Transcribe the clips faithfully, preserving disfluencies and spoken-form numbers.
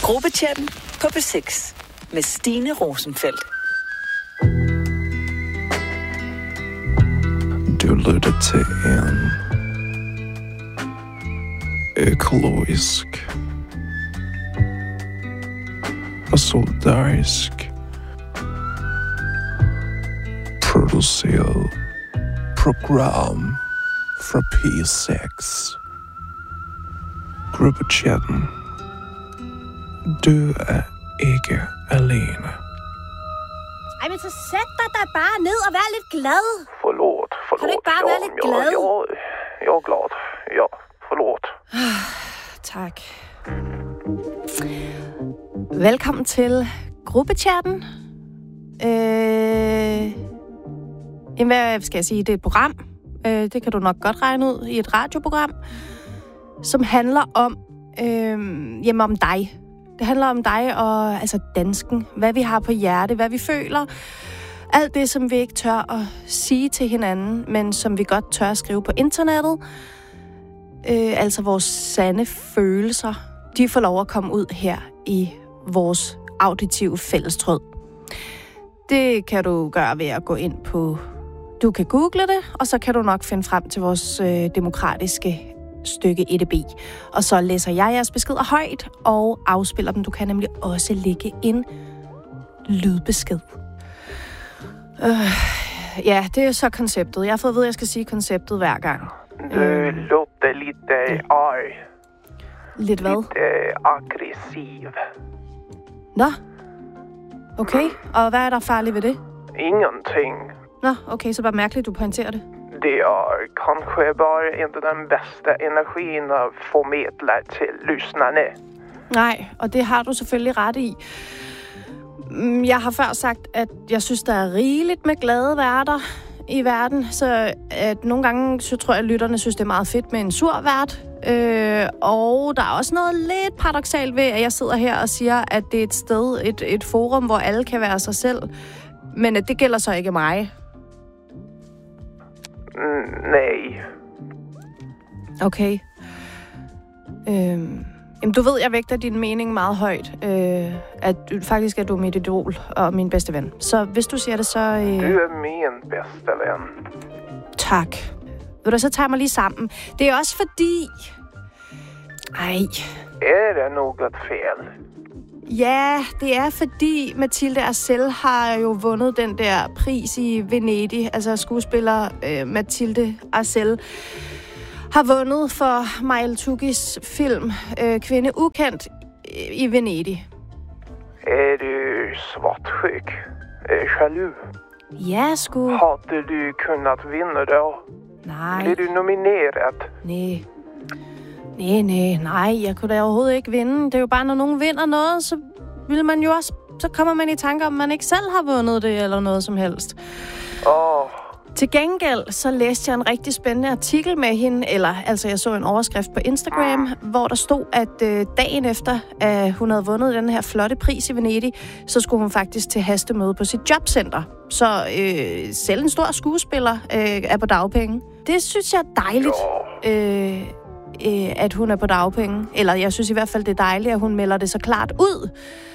Gruppechatten på B seks med Stine Rosenfeldt. Du lytter til en økologisk og solidarisk produceret program fra P seks. Gruppechatten. Du er ikke alene. Ej, men så sæt dig da bare ned og vær lidt glad. Forlåt, forlåt. Kan du ikke bare ja, være lidt glad? Ja, ja, jeg er glad. Ja, forlåt. Tak. Velkommen til Gruppechatten. Øh... Jamen, hvad skal jeg sige? Det er et program. Øh, det kan du nok godt regne ud i et radioprogram, som handler om, øh, jamen, om dig. Det handler om dig og altså dansken. Hvad vi har på hjerte, hvad vi føler. Alt det, som vi ikke tør at sige til hinanden, men som vi godt tør at skrive på internettet. Øh, altså vores sande følelser. De får lov at komme ud her i vores auditive fællestråd. Det kan du gøre ved at gå ind på... Du kan google det, og så kan du nok finde frem til vores øh, demokratiske stykke E D B. Og så læser jeg jeres beskeder højt og afspiller dem. Du kan nemlig også lægge en lydbesked. Øh, ja, det er så konceptet. Jeg har fået at vide, at jeg skal sige konceptet hver gang. Du øh, låter lidt arg. Lidt hvad? Lidt øh, aggressiv. Nå. Okay, og hvad er der farligt ved det? Ingenting. Nå, okay, så bare mærkeligt, du pointerer det. Det er kanskje bare inte den bedste energien at formidle til lyssnerne. Nej, og det har du selvfølgelig ret i. Jeg har før sagt, at jeg synes, der er rigeligt med glade værter i verden, så at nogle gange så tror jeg, at lytterne synes, det er meget fedt med en sur vært. Øh, og der er også noget lidt paradoksalt ved, at jeg sidder her og siger, at det er et sted, et, et forum, hvor alle kan være sig selv. Men at det gælder så ikke mig. Mm, nej. Okay. Øhm, jamen, du ved, jeg vægter din mening meget højt. Øh, at du, faktisk er du mit idol og min bedste ven. Så hvis du siger det, så... Øh... Du er min bedste ven. Tak. Ved du, så tager jeg mig lige sammen. Det er også fordi... Ej. Er der noget fel? Ja, det er fordi Mathilde Arcel har jo vundet den der pris i Venedig. Altså skuespiller øh, Mathilde Arcel har vundet for Mael Tugis film øh, Kvinde Ukendt i Venedig. Er du svartsjuk? Jaloux? Ja, sgu. Hade du kunnat vinna då? Nej. Blev du nomineret? Nej. Nej, nej, nej. Jeg kunne da overhovedet ikke vinde. Det er jo bare, når nogen vinder noget, så vil man jo også... Så kommer man i tanke om, man ikke selv har vundet det, eller noget som helst. Åh. Oh. Til gengæld, så læste jeg en rigtig spændende artikel med hende, eller altså jeg så en overskrift på Instagram, mm. hvor der stod, at øh, dagen efter, at hun havde vundet den her flotte pris i Venedig, så skulle hun faktisk til hastemøde på sit jobcenter. Så øh, selv en stor skuespiller øh, er på dagpenge. Det synes jeg er dejligt, øh, øh, at hun er på dagpenge. Eller jeg synes i hvert fald, det er dejligt, at hun melder det så klart ud.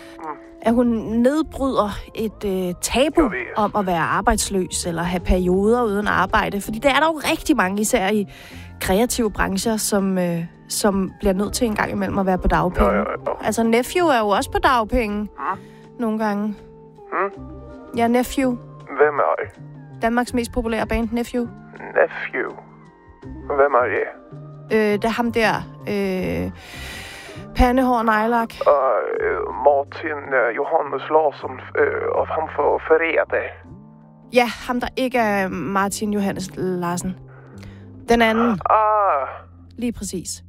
At hun nedbryder et øh, tabu om at være arbejdsløs eller have perioder uden arbejde. Fordi der er der jo rigtig mange, især i kreative brancher, som, øh, som bliver nødt til en gang imellem at være på dagpenge. Ja, ja, ja. Altså Nephew er jo også på dagpenge mm. nogle gange. Mm. Ja, Nephew. Hvem er det? Danmarks mest populære band, Nephew. Nephew? Hvem er det? Øh, det er ham der... Øh, Pandehår nejlak. Uh, Martin uh, Johannes Larsson uh, og ham for Ferede. Ja, ham der ikke er Martin Johannes Larsen. Den anden. Ah. Lige præcis.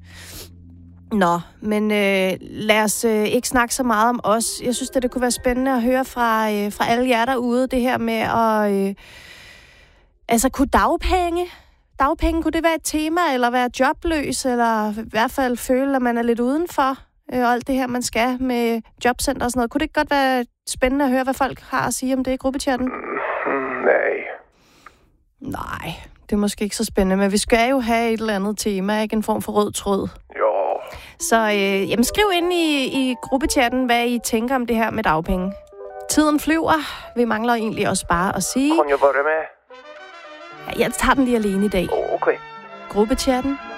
Nå, men øh, lad os øh, ikke snakke så meget om os. Jeg synes, det, det kunne være spændende at høre fra, øh, fra alle jer derude, det her med at... Øh, altså, kunne dagpenge... Dagpenge, kunne det være et tema, eller være jobløs, eller i hvert fald føle, at man er lidt udenfor, øh, og alt det her, man skal med jobcenter og sådan noget. Kunne det ikke godt være spændende at høre, hvad folk har at sige om det i gruppechatten? Mm, nej. Nej, det er måske ikke så spændende, men vi skal jo have et eller andet tema, ikke? En form for rød tråd. Ja. Så øh, jamen, skriv ind i, i gruppechatten, hvad I tænker om det her med dagpenge. Tiden flyver. Vi mangler egentlig også bare at sige... Kan jeg være med? Ja, jeg tager den lige alene i dag. Oh, okay. Gruppechatten